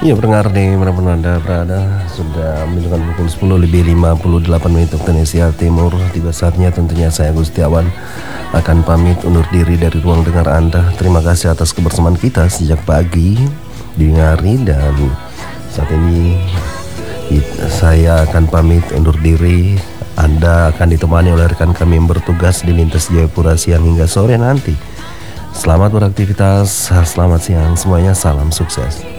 Iya pendengar nih mana Anda berada sudah menunjukkan pukul 10 lebih 58 menit waktu Indonesia Timur. Tiba saatnya tentunya saya Gustiawan akan pamit undur diri dari ruang dengar Anda. Terima kasih atas kebersamaan kita sejak pagi dini hari, dan saat ini saya akan pamit undur diri. Anda akan ditemani oleh rekan kami yang bertugas di lintas Jayapura siang hingga sore nanti. Selamat beraktivitas, selamat siang semuanya, salam sukses.